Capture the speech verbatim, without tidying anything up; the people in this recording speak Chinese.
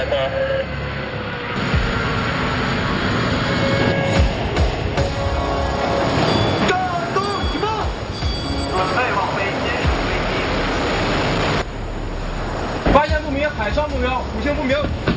战斗启动，准备往北接触飞机。发现不明海上目标，五星不明。